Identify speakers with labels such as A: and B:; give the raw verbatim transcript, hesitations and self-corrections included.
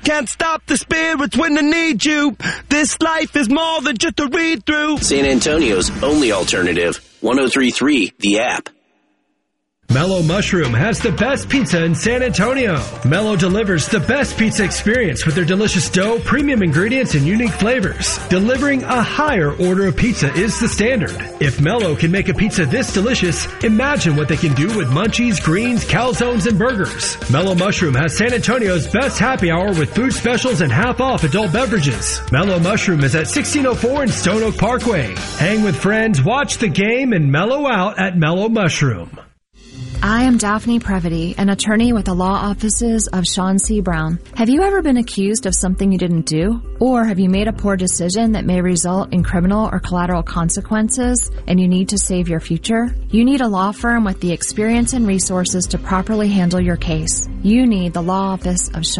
A: can't stop the spirits when they need you. This life is more than just a read-through.
B: San Antonio's only alternative, one oh three point three, The App.
C: Mellow Mushroom has the best pizza in San Antonio. Mellow delivers the best pizza experience with their delicious dough, premium ingredients, and unique flavors. Delivering a higher order of pizza is the standard. If Mellow can make a pizza this delicious, imagine what they can do with munchies, greens, calzones, and burgers. Mellow Mushroom has San Antonio's best happy hour with food specials and half off adult beverages. Mellow Mushroom is at sixteen oh four in Stone Oak Parkway. Hang with friends, watch the game, and mellow out at Mellow Mushroom.
D: I am Daphne Previty, an attorney with the law offices of Sean C. Brown. Have you ever been accused of something you didn't do? Or have you made a poor decision that may result in criminal or collateral consequences and you need to save your future? You need a law firm with the experience and resources to properly handle your case. You need the law office of Sean